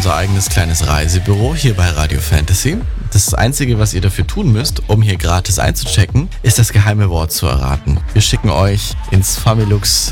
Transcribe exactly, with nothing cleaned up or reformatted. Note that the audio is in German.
unser eigenes kleines Reisebüro hier bei Radio Fantasy. Das Einzige, was ihr dafür tun müsst, um hier gratis einzuchecken, ist das geheime Wort zu erraten. Wir schicken euch ins Familux